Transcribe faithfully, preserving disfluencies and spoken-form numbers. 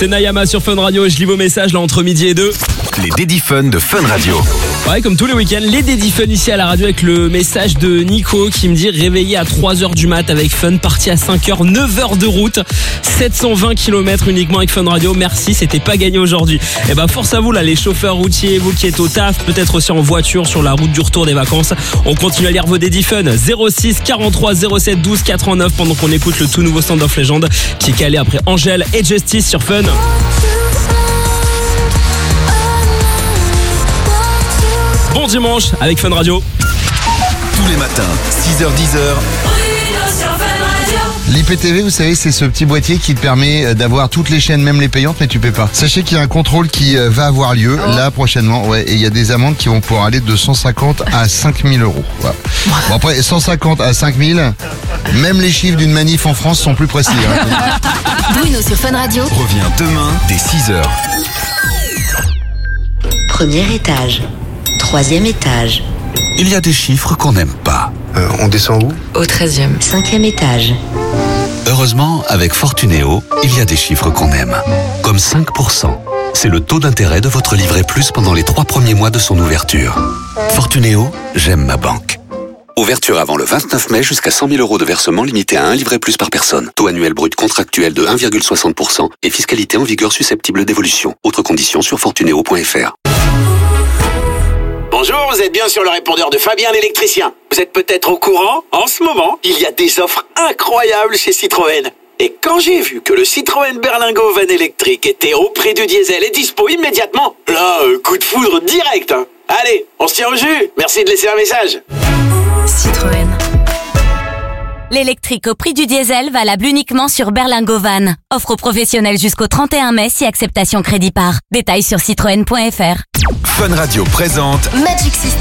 C'est Nayama sur Fun Radio et je lis vos messages là entre midi et deux. Les Daddy Fun de Fun Radio. Ouais, comme tous les week-ends, les Daddy Fun ici à la radio avec le message de Nico qui me dit réveillé à trois heures du mat avec Fun, parti à cinq heures, neuf heures de route, sept cent vingt kilomètres uniquement avec Fun Radio. Merci, c'était pas gagné aujourd'hui. Et bah force à vous là, les chauffeurs routiers, vous qui êtes au taf, peut-être aussi en voiture sur la route du retour des vacances. On continue à lire vos Daddy Fun. zéro six quarante-trois zéro sept douze quatre-vingt-neuf pendant qu'on écoute le tout nouveau Sound of Legend qui est calé après Angèle et Justice sur Fun. Bon dimanche avec Fun Radio. Tous les matins, six heures dix heures. L'I P T V, vous savez, c'est ce petit boîtier qui te permet d'avoir toutes les chaînes, même les payantes, mais tu paies pas. Sachez qu'il y a un contrôle qui va avoir lieu oh. là prochainement, ouais, et il y a des amendes qui vont pouvoir aller de cent cinquante à cinq mille euros. Voilà. Bon après, cent cinquante à cinq mille, même les chiffres d'une manif en France sont plus précis. Hein. Bruno sur Fun Radio revient demain dès six heures. Premier étage, troisième étage. Il y a des chiffres qu'on n'aime pas. Euh, on descend où? Au treizième, cinquième étage. Heureusement, avec Fortunéo, il y a des chiffres qu'on aime. Comme cinq pour cent. C'est le taux d'intérêt de votre livret plus pendant les trois premiers mois de son ouverture. Fortunéo, j'aime ma banque. Ouverture avant le vingt-neuf mai jusqu'à cent mille euros de versement limité à un livret plus par personne. Taux annuel brut contractuel de un virgule soixante pour cent et fiscalité en vigueur susceptible d'évolution. Autres conditions sur fortunéo point f r. Bonjour, vous êtes bien sur le répondeur de Fabien l'électricien. Vous êtes peut-être au courant, en ce moment, il y a des offres incroyables chez Citroën. Et quand j'ai vu que le Citroën Berlingo Van électrique était au prix du diesel et dispo immédiatement, là, euh, coup de foudre direct. Hein. Allez, on se tient au jus. Merci de laisser un message. Citroën. L'électrique au prix du diesel valable uniquement sur Berlingo Van. Offre aux professionnels jusqu'au trente et un mai si acceptation crédit par. Détails sur citroën point f r. Fun Radio présente Magic System.